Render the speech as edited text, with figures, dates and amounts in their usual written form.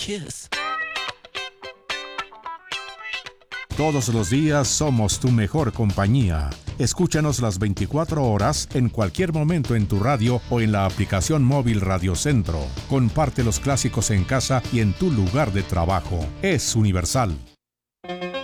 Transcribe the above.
Kiss. Todos los días somos tu mejor compañía. Escúchanos las 24 horas en cualquier momento en tu radio o en la aplicación móvil Radio Centro. Comparte los clásicos en casa y en tu lugar de trabajo. Es universal.